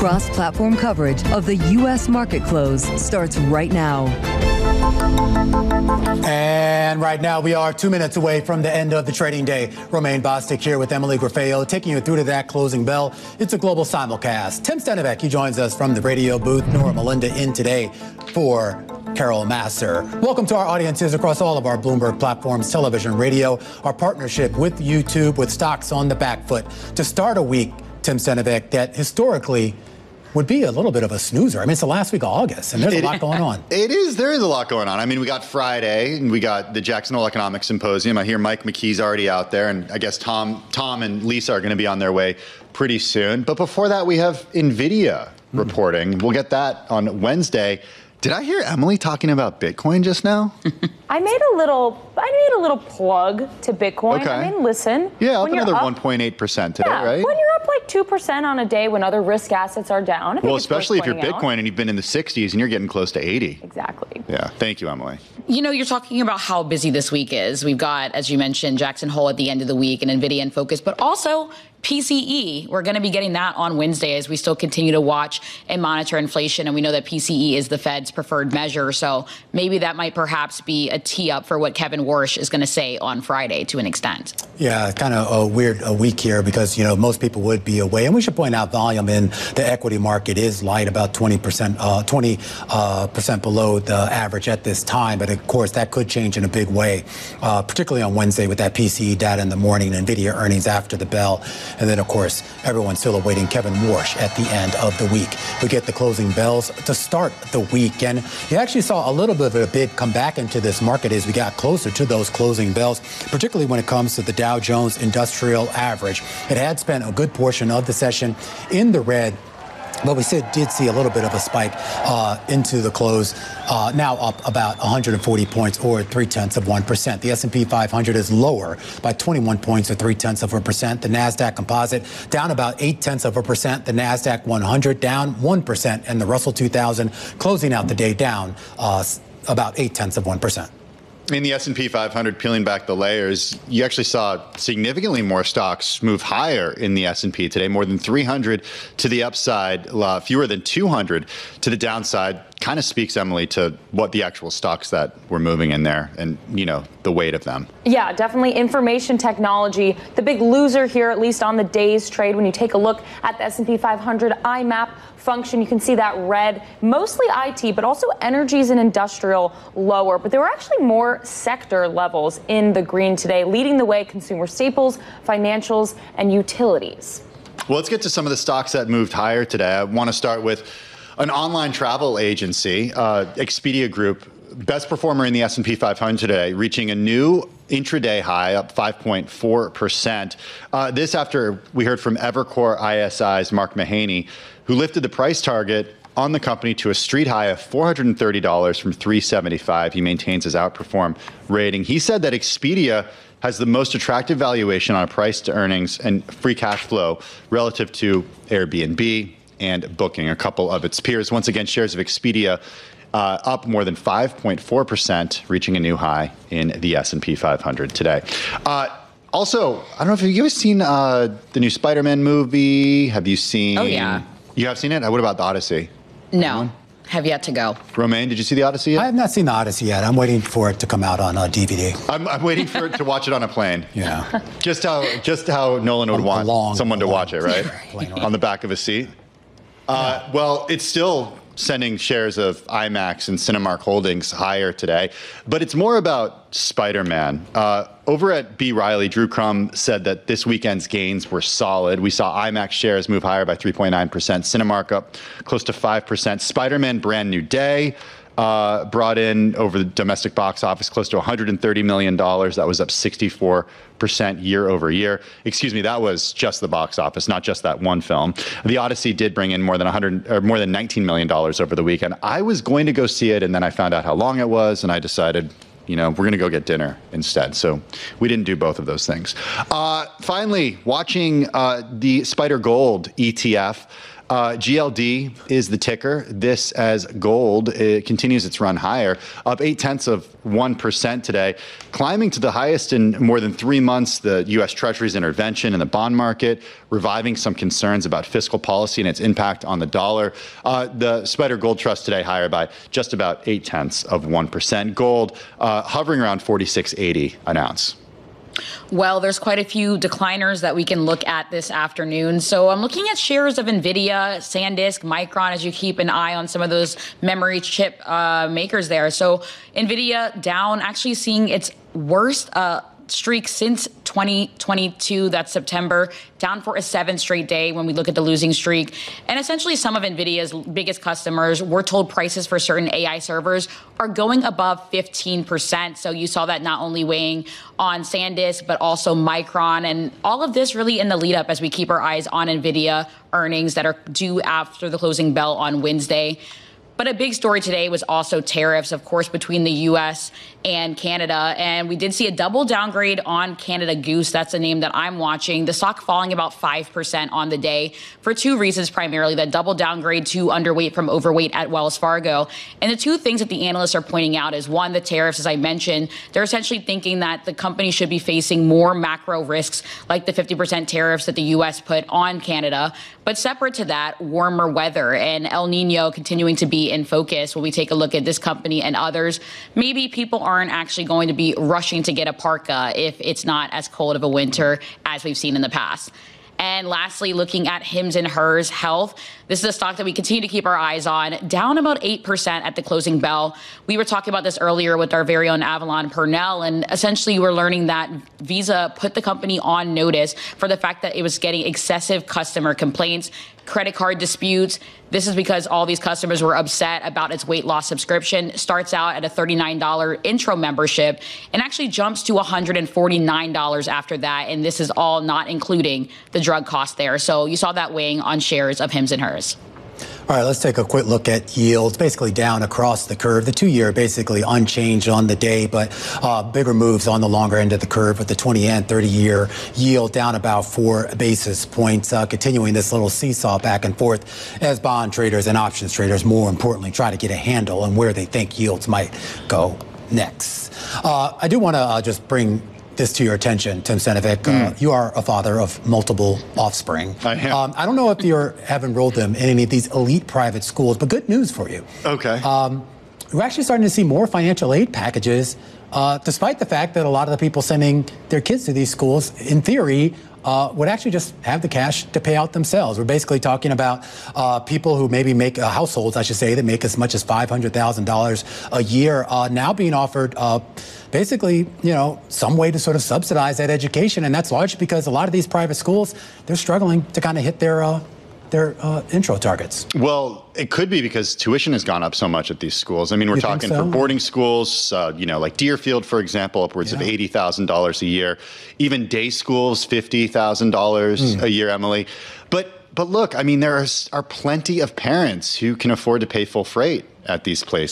Cross-platform coverage of the U.S. market close starts right now. And right now we are 2 minutes away from the end of the trading day. Romaine Bostick here with Emily Grafeo, taking you through to that closing bell. It's a global simulcast. Tim Stenovec, he joins us from the radio booth. Nora Melinda in today for Carol Massar. Welcome to our audiences across all of our Bloomberg platforms, television, radio, our partnership with YouTube, with stocks on the back foot. To start a week, Tim Stenovec, that historically would be a little bit of a snoozer. I mean, it's the last week of August, and there's a lot going on. It is. There is a lot going on. I mean, we got Friday, and we got the Jackson Hole Economic Symposium. I hear Mike McKee's already out there, and I guess Tom and Lisa are going to be on their way pretty soon. But before that, we have NVIDIA reporting. We'll get that on Wednesday. Did I hear Emily talking about Bitcoin just now? I made a little plug to Bitcoin. Okay. I mean, listen. Yeah, up another 1.8% today, right? When you're up like 2% on a day when other risk assets are down. Well, especially if you're Bitcoin and you've been in the 60s and you're getting close to 80. Exactly. Yeah. Thank you, Emily. You know, you're talking about how busy this week is. We've got, as you mentioned, Jackson Hole at the end of the week and NVIDIA in focus, but also PCE. We're going to be getting that on Wednesday as we still continue to watch and monitor inflation. And we know that PCE is the Fed's preferred measure. So maybe that might perhaps be a tee up for what Kevin Warsh is going to say on Friday to an extent. Yeah, kind of a weird week here because, you know, most people would be away. And we should point out volume in the equity market is light, about 20% below the average at this time. But of course, that could change in a big way, particularly on Wednesday with that PCE data in the morning, NVIDIA earnings after the bell. And then, of course, everyone's still awaiting Kevin Warsh at the end of the week. We get the closing bells to start the week. And you actually saw a little bit of a bid come back into this market as we got closer to those closing bells, particularly when it comes to the Dow Jones Industrial Average. It had spent a good portion of the session in the red, but we did see a little bit of a spike into the close, now up about 140 points or 0.3%. The S&P 500 is lower by 21 points or 0.3%. The NASDAQ Composite down about 0.8%. The NASDAQ 100 down 1%. And the Russell 2000 closing out the day down about 0.8%. In the S&P 500, peeling back the layers, you actually saw significantly more stocks move higher in the S&P today, more than 300 to the upside, fewer than 200 to the downside. Kind of speaks, Emily, to what the actual stocks that were moving in there and, you know, the weight of them. Yeah, definitely information technology. The big loser here, at least on the day's trade. When you take a look at the S&P 500 IMAP function, you can see that red, mostly IT, but also energies and industrial lower. But there were actually more sector levels in the green today, leading the way consumer staples, financials, and utilities. Well, let's get to some of the stocks that moved higher today. I want to start with an online travel agency, Expedia Group, best performer in the S&P 500 today, reaching a new intraday high, up 5.4%. This after we heard from Evercore ISI's Mark Mahaney, who lifted the price target on the company to a street high of $430 from $375. He maintains his outperform rating. He said that Expedia has the most attractive valuation on a price to earnings and free cash flow relative to Airbnb and Booking, a couple of its peers. Once again, shares of Expedia up more than 5.4%, reaching a new high in the S&P 500 today. Also, I don't know if you guys seen the new Spider-Man movie. Have you seen? Oh, yeah. You have seen it? What about the Odyssey? No. Anyone? Have yet to go. Romaine, did you see the Odyssey yet? I have not seen the Odyssey yet. I'm waiting for it to come out on DVD. I'm waiting for it to watch it on a plane. Yeah. Just how Nolan would want someone to watch it, right? On the back of a seat. Well, it's still sending shares of IMAX and Cinemark Holdings higher today, but it's more about Spider-Man. Over at B. Riley, Drew Crum said that this weekend's gains were solid. We saw IMAX shares move higher by 3.9%, Cinemark up close to 5%. Spider-Man Brand New Day brought in over the domestic box office close to $130 million. That was up 64% year over year. Excuse me, that was just the box office, not just that one film. The Odyssey did bring in more than $19 million over the weekend. I was going to go see it, and then I found out how long it was, and I decided, you know, we're going to go get dinner instead. So we didn't do both of those things. Finally, watching the Spider Gold ETF. GLD is the ticker. This as gold. It continues its run higher, up 0.8% today, climbing to the highest in more than 3 months. The U.S. Treasury's intervention in the bond market, reviving some concerns about fiscal policy and its impact on the dollar. The Spider Gold Trust today higher by just about 0.8%. Gold hovering around $46.80 an ounce. Well, there's quite a few decliners that we can look at this afternoon. So I'm looking at shares of NVIDIA, SanDisk, Micron, as you keep an eye on some of those memory chip makers there. So NVIDIA down, actually seeing its worst streak since 2022, that's September, down for a 7th straight day when we look at the losing streak. And essentially some of NVIDIA's biggest customers were told prices for certain AI servers are going above 15%. So you saw that not only weighing on SanDisk, but also Micron. And all of this really in the lead up as we keep our eyes on NVIDIA earnings that are due after the closing bell on Wednesday. But a big story today was also tariffs, of course, between the U.S. and Canada. And we did see a double downgrade on Canada Goose. That's a name that I'm watching. The stock falling about 5% on the day for 2 reasons primarily. That double downgrade to underweight from overweight at Wells Fargo. And the 2 things that the analysts are pointing out is, one, the tariffs, as I mentioned. They're essentially thinking that the company should be facing more macro risks, like the 50% tariffs that the U.S. put on Canada. But separate to that, warmer weather and El Nino continuing to be in focus when we take a look at this company and others. Maybe people aren't actually going to be rushing to get a parka if it's not as cold of a winter as we've seen in the past. And lastly, looking at Hims & Hers Health, this is a stock that we continue to keep our eyes on, down about 8% at the closing bell. We were talking about this earlier with our very own Avalon Purnell, and essentially we're learning that Visa put the company on notice for the fact that it was getting excessive customer complaints, credit card disputes. This is because all these customers were upset about its weight loss subscription. Starts out at a $39 intro membership and actually jumps to $149 after that. And this is all not including the drug cost there. So you saw that weighing on shares of Hims & Hers. All right, let's take a quick look at yields, basically down across the curve. The 2-year basically unchanged on the day, but bigger moves on the longer end of the curve with the 20 and 30-year yield down about 4 basis points, continuing this little seesaw back and forth as bond traders and options traders, more importantly, try to get a handle on where they think yields might go next. I do want to just bring this to your attention, Tim Senevic. You are a father of multiple offspring. I am. I don't know if you have enrolled them in any of these elite private schools, but good news for you. Okay. We're actually starting to see more financial aid packages, despite the fact that a lot of the people sending their kids to these schools, in theory, would actually just have the cash to pay out themselves. We're basically talking about people who maybe make households, I should say, that make as much as $500,000 a year now being offered basically, some way to sort of subsidize that education. And that's largely because a lot of these private schools, they're struggling to kind of hit their intro targets. Well, it could be because tuition has gone up so much at these schools. I mean, we're talking for boarding schools, like Deerfield, for example, upwards of $80,000 a year. Even day schools, $50,000 a year, Emily. But look, I mean, there are plenty of parents who can afford to pay full freight at these places.